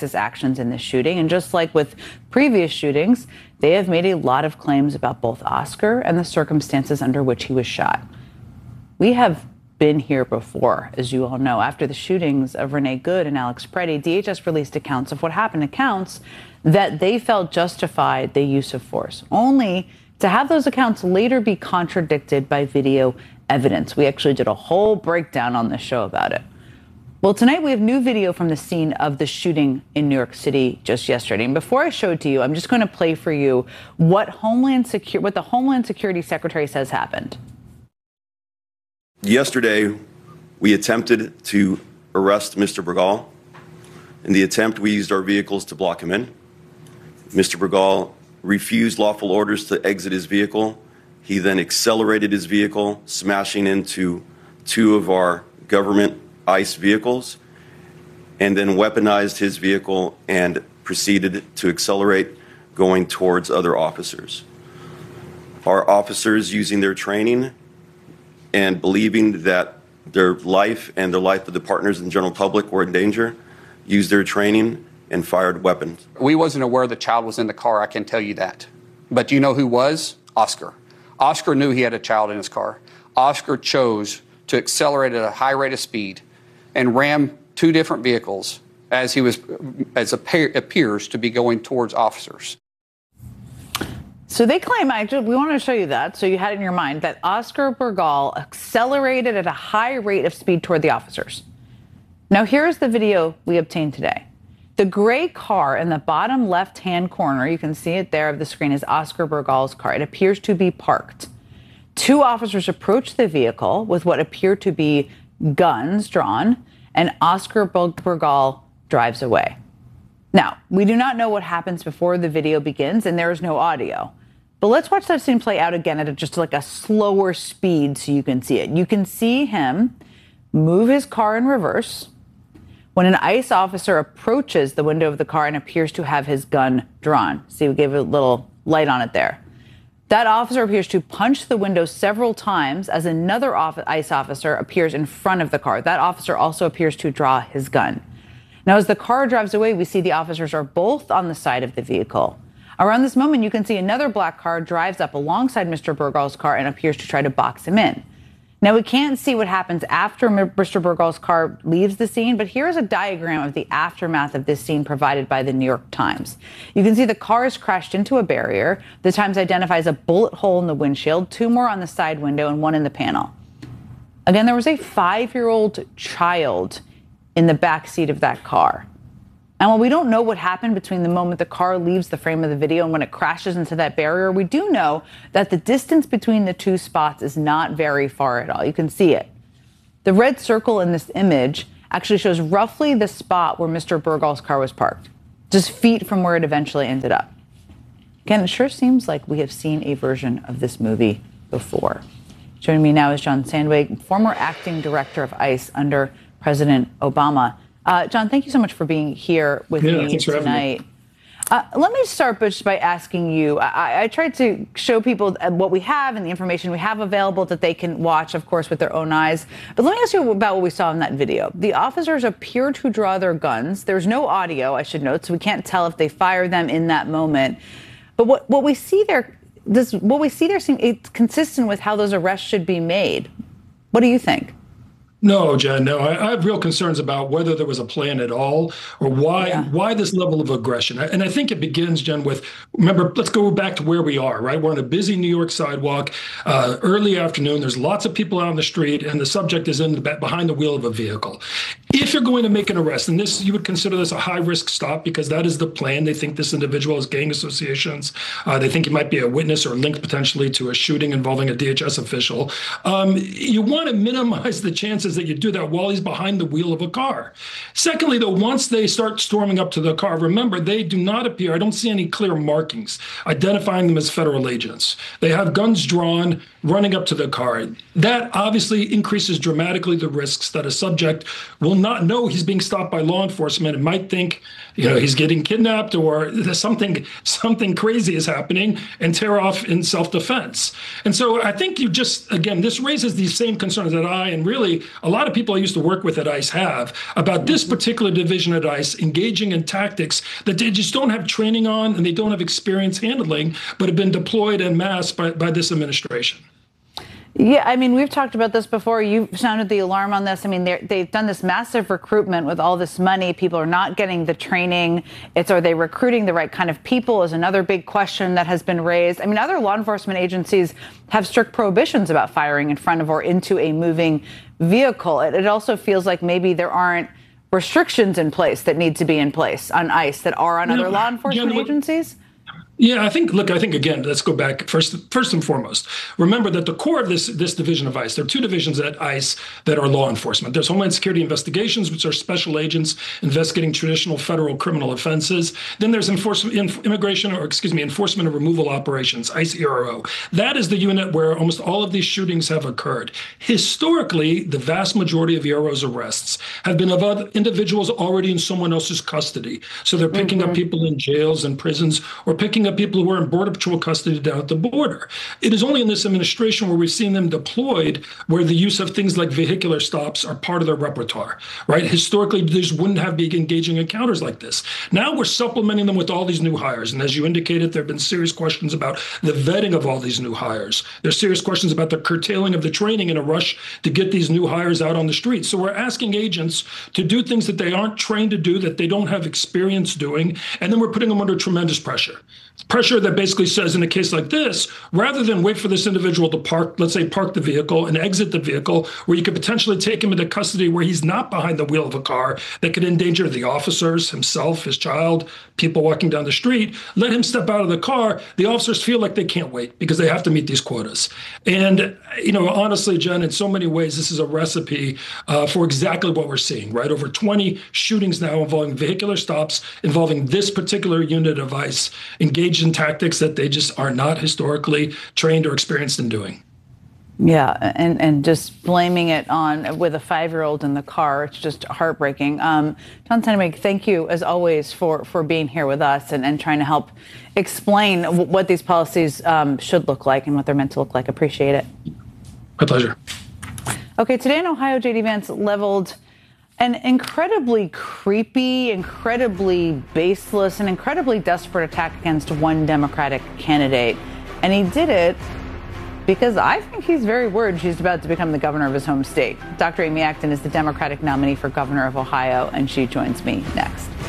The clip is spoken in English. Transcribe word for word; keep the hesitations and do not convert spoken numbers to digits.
ISIS actions in this shooting. And just like with previous shootings, they have made a lot of claims about both Oscar and the circumstances under which he was shot. We have been here before, as you all know. After the shootings of Renee Good and Alex Preddy, D H S released accounts of what happened, accounts that they felt justified the use of force, only to have those accounts later be contradicted by video evidence. We actually did a whole breakdown on this show about it. Well, tonight we have new video from the scene of the shooting in New York City just yesterday. And before I show it to you, I'm just going to play for you what Homeland Secu- what the Homeland Security Secretary says happened. Yesterday, we attempted to arrest Mister Bergall. In the attempt, we used our vehicles to block him in. Mister Bergall refused lawful orders to exit his vehicle. He then accelerated his vehicle, smashing into two of our government ICE vehicles, and then weaponized his vehicle and proceeded to accelerate, going towards other officers. Our officers, using their training and believing that their life and the life of the partners and the general public were in danger, used their training and fired weapons. We wasn't aware the child was in the car, I can tell you that. But do you know who was? Oscar. Oscar knew he had a child in his car. Oscar chose to accelerate at a high rate of speed and ram two different vehicles as he was, as appears to be going towards officers. So they claim, actually, we want to show you that, so you had it in your mind, that Oscar Bergall accelerated at a high rate of speed toward the officers. Now, here's the video we obtained today. The gray car in the bottom left-hand corner, you can see it there of the screen, is Oscar Bergall's car. It appears to be parked. Two officers approach the vehicle with what appear to be guns drawn, and Oscar Bergall drives away. Now, we do not know what happens before the video begins, and there is no audio. But let's watch that scene play out again at a, just like a slower speed so you can see it. You can see him move his car in reverse when an ICE officer approaches the window of the car and appears to have his gun drawn. See, we gave a little light on it there. That officer appears to punch the window several times as another ICE officer appears in front of the car. That officer also appears to draw his gun. Now, as the car drives away, we see the officers are both on the side of the vehicle. Around this moment, you can see another black car drives up alongside Mister Bergall's car and appears to try to box him in. Now, we can't see what happens after Mister Bergall's car leaves the scene, but here's a diagram of the aftermath of this scene provided by the New York Times. You can see the car is crashed into a barrier. The Times identifies a bullet hole in the windshield, two more on the side window, and one in the panel. Again, there was a five-year-old child in the back seat of that car. And while we don't know what happened between the moment the car leaves the frame of the video and when it crashes into that barrier, we do know that the distance between the two spots is not very far at all. You can see it. The red circle in this image actually shows roughly the spot where Mister Bergall's car was parked, just feet from where it eventually ended up. Again, it sure seems like we have seen a version of this movie before. Joining me now is John Sandwig, former acting director of ICE under President Obama. Uh, John, thank you so much for being here with yeah, me tonight. Uh, let me start just by asking you, I, I tried to show people what we have and the information we have available that they can watch, of course, with their own eyes. But let me ask you about what we saw in that video. The officers appear to draw their guns. There's no audio, I should note, so we can't tell if they fire them in that moment. But what, what we see there, does what we see there seem it's consistent with how those arrests should be made? What do you think? No, Jen, no. I, I have real concerns about whether there was a plan at all or why yeah. why this level of aggression. And I think it begins, Jen, with, remember, let's go back to where we are, right? We're on a busy New York sidewalk, uh, early afternoon. There's lots of people out on the street, and the subject is in the back, behind the wheel of a vehicle. If you're going to make an arrest, and this you would consider this a high-risk stop because that is the plan. They think this individual has gang associations. Uh, they think he might be a witness or linked potentially to a shooting involving a D H S official. Um, you want to minimize the chances that you do that while he's behind the wheel of a car. Secondly, though, once they start storming up to the car, remember, they do not appear, I don't see any clear markings identifying them as federal agents. They have guns drawn, running up to the car. That obviously increases dramatically the risks that a subject will not know he's being stopped by law enforcement and might think, you know, he's getting kidnapped or there's something something crazy is happening and tear off in self-defense. And so I think you just, again, this raises these same concerns that I and really a lot of people I used to work with at ICE have, about this particular division at ICE engaging in tactics that they just don't have training on and they don't have experience handling, but have been deployed en masse by, by this administration. Yeah, I mean, we've talked about this before. You've sounded the alarm on this. I mean, they've done this massive recruitment with all this money. People are not getting the training. It's, are they recruiting the right kind of people is another big question that has been raised. I mean, other law enforcement agencies have strict prohibitions about firing in front of or into a moving vehicle. It, it also feels like maybe there aren't restrictions in place that need to be in place on ICE that are on other law enforcement agencies. Yeah, I think, look, I think, again, let's go back first first and foremost. Remember that the core of this this division of ICE, there are two divisions at ICE that are law enforcement. There's Homeland Security Investigations, which are special agents investigating traditional federal criminal offenses. Then there's enforcement, immigration, or excuse me, enforcement and removal operations, ICE E R O. That is the unit where almost all of these shootings have occurred. Historically, the vast majority of E R O's arrests have been of other individuals already in someone else's custody. So they're picking mm-hmm. up people in jails and prisons, or picking up people who are in Border Patrol custody down at the border. It is only in this administration where we've seen them deployed where the use of things like vehicular stops are part of their repertoire, right? Historically, they just wouldn't have been engaging encounters like this. Now we're supplementing them with all these new hires. And as you indicated, there have been serious questions about the vetting of all these new hires. There's serious questions about the curtailing of the training in a rush to get these new hires out on the street. So we're asking agents to do things that they aren't trained to do, that they don't have experience doing, and then we're putting them under tremendous pressure. Pressure that basically says, in a case like this, rather than wait for this individual to park, let's say park the vehicle and exit the vehicle, where you could potentially take him into custody where he's not behind the wheel of a car that could endanger the officers, himself, his child, people walking down the street, let him step out of the car. The officers feel like they can't wait because they have to meet these quotas. And, you know, honestly, Jen, in so many ways, this is a recipe uh, for exactly what we're seeing, right? Over twenty shootings now involving vehicular stops, involving this particular unit of ICE, engaged in tactics that they just are not historically trained or experienced in doing. Yeah, and, and just blaming it on with a five-year-old in the car, it's just heartbreaking. Um, John Senneweg, thank you, as always, for, for being here with us and, and trying to help explain w- what these policies um, should look like and what they're meant to look like. Appreciate it. My pleasure. Okay, today in Ohio, J D Vance leveled an incredibly creepy, incredibly baseless, and incredibly desperate attack against one Democratic candidate. And he did it because I think he's very worried she's about to become the governor of his home state. Doctor Amy Acton is the Democratic nominee for governor of Ohio, and she joins me next.